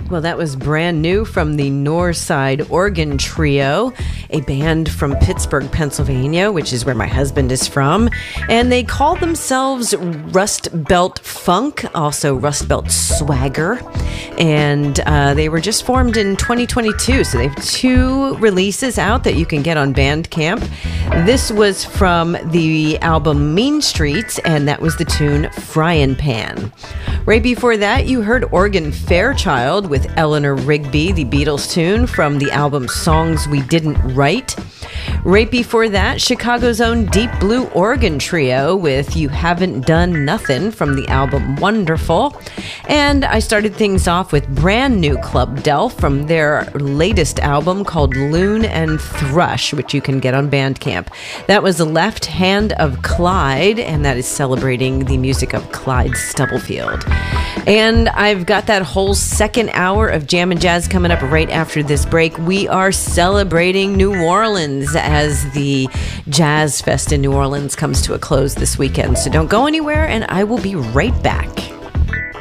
Well, that was brand new from the Northside Organ Trio, a band from Pittsburgh, Pennsylvania, which is where my husband is from. And they call themselves Rust Belt Funk, also Rust Belt Swagger. And they were just formed in 2022, so they have 2 releases out that you can get on Bandcamp. This was from the album Mean Streets, and that was the tune Fryin' Pan. Right before that, you heard Oregon Fairchild with Eleanor Rigby, the Beatles tune from the album Songs We Didn't Write. Right before that, Chicago's own Deep Blue Organ Trio with You Haven't Done Nothing from the album Wonderful. And I started things off with brand new Club Del from their latest album called Loon and Thrush, which you can get on Bandcamp. That was The Left Hand of Clyde, and that is celebrating the music of Clyde Stubblefield. And I've got that whole second hour of Jam and Jazz coming up right after this break. We are celebrating New Orleans as the Jazz Fest in New Orleans comes to a close this weekend. So don't go anywhere, and I will be right back.